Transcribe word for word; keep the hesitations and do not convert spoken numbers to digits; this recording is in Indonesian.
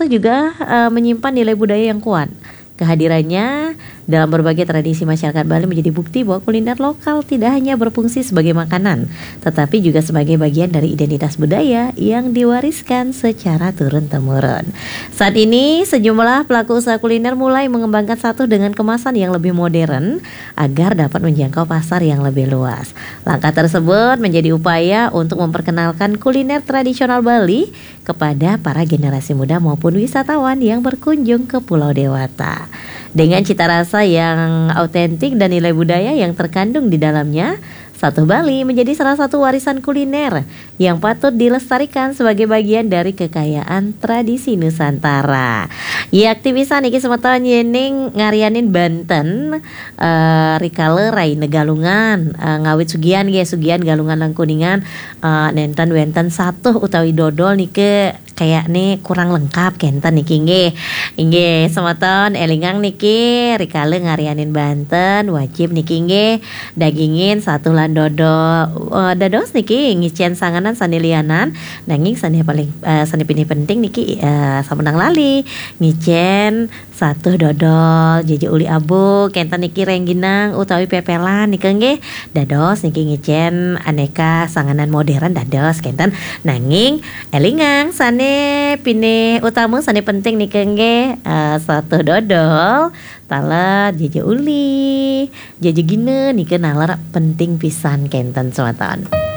Satu juga uh, menyimpan nilai budaya yang kuat. Kehadirannya dalam berbagai tradisi masyarakat Bali menjadi bukti bahwa kuliner lokal tidak hanya berfungsi sebagai makanan, tetapi juga sebagai bagian dari identitas budaya yang diwariskan secara turun-temurun. Saat ini sejumlah pelaku usaha kuliner mulai mengembangkan satu dengan kemasan yang lebih modern agar dapat menjangkau pasar yang lebih luas. Langkah tersebut menjadi upaya untuk memperkenalkan kuliner tradisional Bali kepada para generasi muda maupun wisatawan yang berkunjung ke Pulau Dewata. Dengan cita rasa yang autentik dan nilai budaya yang terkandung di dalamnya, Satu Bali menjadi salah satu warisan kuliner yang patut dilestarikan sebagai bagian dari kekayaan tradisi Nusantara. Ya, aktivisan iki semeton yening ngarianin Banten, uh, rikale raine galungan, uh, ngawit sugian ge sugian galungan lang kuningan, uh, nenten wenten satu utawi dodol nike kayak nih kurang lengkap kenten niki nggih. Nggih semeton elingang niki rikale ngarianin Banten wajib niki nggih dagingin satu lan dodol. Uh, dados niki ngicen sanganan sanilianan nanging sane paling uh, sane pilih penting niki uh, samenang lali ngicen satu dodol jeje uli abu kenten niki rengginang utawi pepelan niki nggih dados niki ngicen aneka sanganan modern dados kenten nanging elingang sane pine utama sane penting niki nggih uh, satu dodol taler jeje uli jeje gine niki nalar penting pisan kenten suatan.